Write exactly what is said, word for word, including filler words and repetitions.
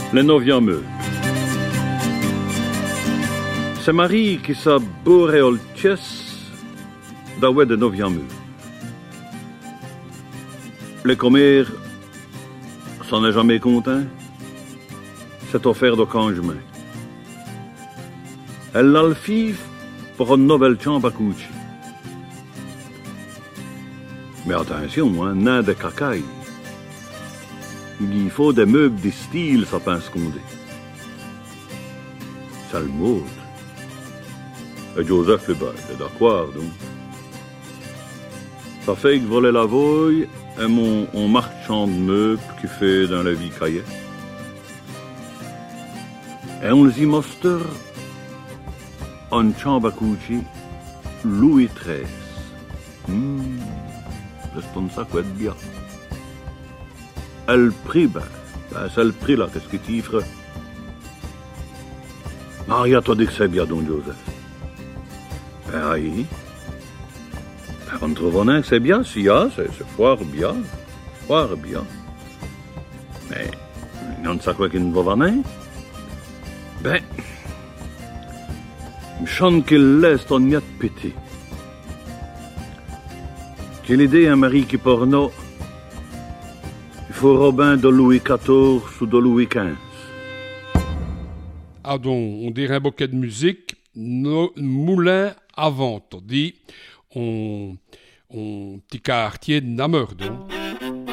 Le noviant meu. C'est Marie qui sa boréolches da ouais de noviant meu. Le commère s'en est jamais content. C'est offert de congement. Elle l'a le fif pour une nouvelle chambre à coucher. Mais attention, hein, n'a de cacaille. Il faut des meubles de style, ça pense condé. C'est le mode. Et Joseph le bas, est d'accord, donc. Ça fait que voler la voie et mon on marchand de meubles qui fait dans la vie cahier. Et on les y montre en chambre à coucher Louis treize. Hmm, c'est ça quoi de bien. Le prix, ben, ben c'est le prix là, qu'est-ce que tu y ferais? Maria t'a dit que c'est bien, don Joseph. Ben oui. Ben, on trouve que c'est bien, si, hein, c'est fort bien, fort bien. Mais, on sait quoi qu'il ne va pas. Ben, je chante qu'il laisse ton miette péter. Quelle idée, un mari qui porno, il faut Robin de Louis quatorze ou de Louis quinze. Ah donc, on dirait un bouquet de musique, no, moulin à vent, on dit, on, on petit quartier de Namur, donc.